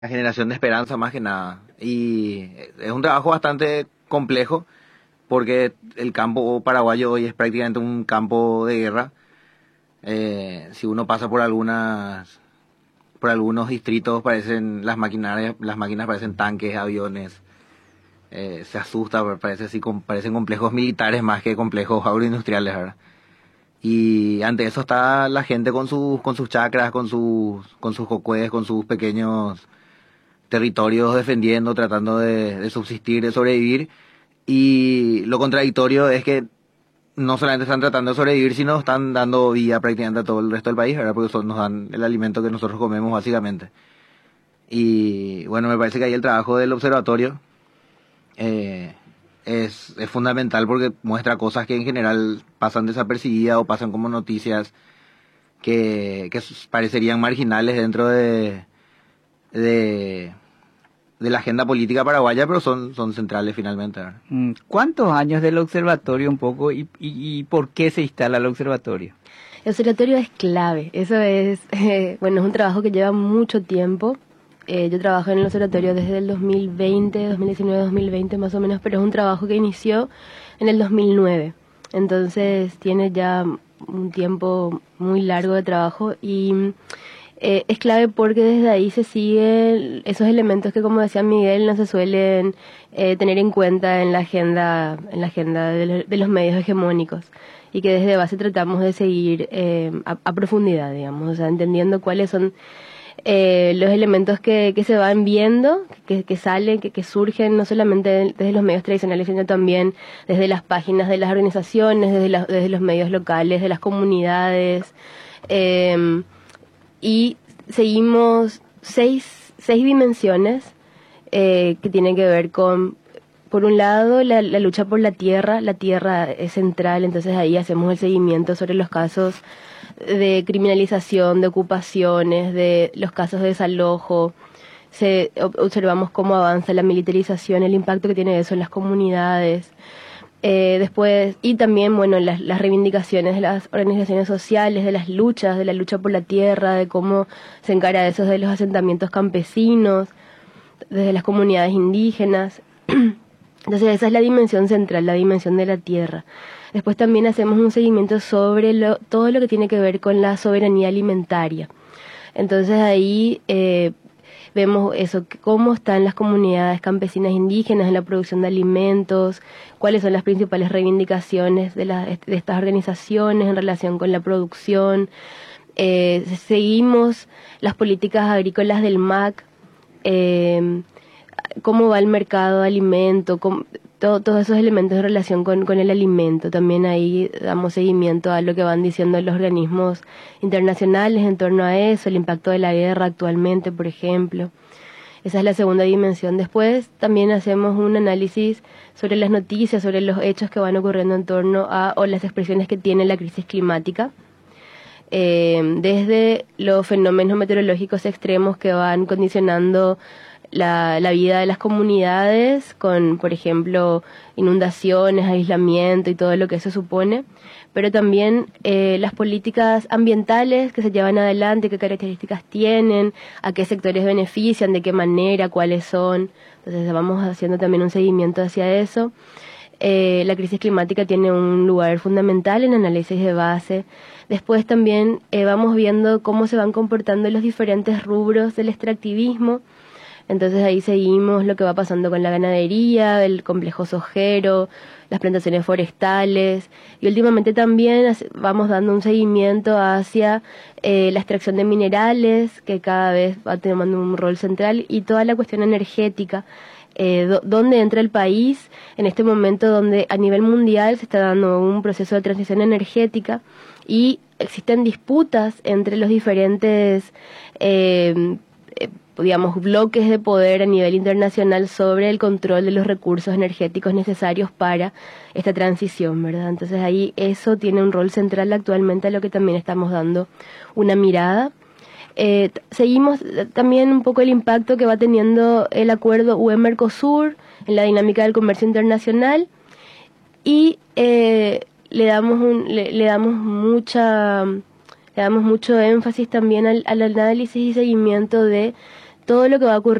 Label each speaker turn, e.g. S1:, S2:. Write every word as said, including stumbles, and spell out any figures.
S1: la generación de esperanza más que nada. Y es un trabajo bastante complejo porque el campo paraguayo hoy es prácticamente un campo de guerra. Eh, si uno pasa por algunas, por algunos distritos parecen las maquinarias, las máquinas parecen tanques, aviones. Eh, se asusta, parece así, parecen complejos militares más que complejos agroindustriales, ¿verdad? Y ante eso está la gente con sus, con sus chacras, con sus, con sus jocues, con sus pequeños territorios defendiendo, tratando de, de subsistir, de sobrevivir. Y lo contradictorio es que no solamente están tratando de sobrevivir, sino están dando vida prácticamente a todo el resto del país, ¿verdad? Porque son, nos dan el alimento que nosotros comemos básicamente. Y bueno, me parece que ahí el trabajo del observatorio eh, es, es fundamental porque muestra cosas que en general pasan desapercibidas o pasan como noticias que, que parecerían marginales dentro de, de, de la agenda política paraguaya, pero son, son centrales finalmente, ¿verdad?
S2: ¿Cuántos años del observatorio un poco y, y, y por qué se instala el observatorio?
S3: El observatorio es clave, eso es, eh, bueno, es un trabajo que lleva mucho tiempo. Eh, yo trabajo en el observatorio desde el dos mil veinte, dos mil diecinueve, dos mil veinte más o menos, pero es un trabajo que inició en el dos mil nueve. Entonces tiene ya un tiempo muy largo de trabajo y eh, es clave porque desde ahí se siguen esos elementos que, como decía Miguel, no se suelen eh, tener en cuenta en la agenda, en la agenda de, lo, de los medios hegemónicos, y que desde base tratamos de seguir eh, a, a profundidad, digamos, o sea, entendiendo cuáles son Eh, los elementos que, que se van viendo, que, que salen, que, que surgen no solamente desde los medios tradicionales, sino también desde las páginas de las organizaciones, desde, la, desde los medios locales, de las comunidades. Eh, y seguimos seis, seis dimensiones eh, que tienen que ver con, por un lado, la, la lucha por la tierra. La tierra es central, entonces ahí hacemos el seguimiento sobre los casos de criminalización, de ocupaciones, de los casos de desalojo. Se, observamos cómo avanza la militarización, el impacto que tiene eso en las comunidades. Eh, después, y también, bueno, las, las reivindicaciones de las organizaciones sociales, de las luchas, de la lucha por la tierra, de cómo se encara eso desde los asentamientos campesinos, desde las comunidades indígenas. Entonces esa es la dimensión central, la dimensión de la tierra. Después también hacemos un seguimiento sobre lo, todo lo que tiene que ver con la soberanía alimentaria. Entonces ahí eh, vemos eso, cómo están las comunidades campesinas indígenas en la producción de alimentos, cuáles son las principales reivindicaciones de, la, de estas organizaciones en relación con la producción. Eh, seguimos las políticas agrícolas del M A C, eh, cómo va el mercado de alimento, cómo, todo, todos esos elementos en relación con, con el alimento. También ahí damos seguimiento a lo que van diciendo los organismos internacionales en torno a eso, el impacto de la guerra actualmente, por ejemplo. Esa es la segunda dimensión. Después también hacemos un análisis sobre las noticias, sobre los hechos que van ocurriendo en torno a, o las expresiones que tiene la crisis climática. Eh, desde los fenómenos meteorológicos extremos que van condicionando La, la vida de las comunidades con, por ejemplo, inundaciones, aislamiento y todo lo que eso supone, pero también eh, las políticas ambientales que se llevan adelante, qué características tienen, a qué sectores benefician, de qué manera, cuáles son. Entonces vamos haciendo también un seguimiento hacia eso. Eh, la crisis climática tiene un lugar fundamental en análisis de base. Después también eh, vamos viendo cómo se van comportando los diferentes rubros del extractivismo. Entonces ahí seguimos lo que va pasando con la ganadería, el complejo sojero, las plantaciones forestales, y últimamente también vamos dando un seguimiento hacia eh, la extracción de minerales, que cada vez va tomando un rol central, y toda la cuestión energética, eh, do, dónde entra el país en este momento donde a nivel mundial se está dando un proceso de transición energética y existen disputas entre los diferentes eh, eh, digamos, bloques de poder a nivel internacional sobre el control de los recursos energéticos necesarios para esta transición, ¿verdad? Entonces ahí eso tiene un rol central actualmente, a lo que también estamos dando una mirada. Eh, seguimos también un poco el impacto que va teniendo el acuerdo U E-Mercosur en la dinámica del comercio internacional, y eh, le damos un, le, le damos mucha le damos mucho énfasis también al, al análisis y seguimiento de todo lo que va a ocurrir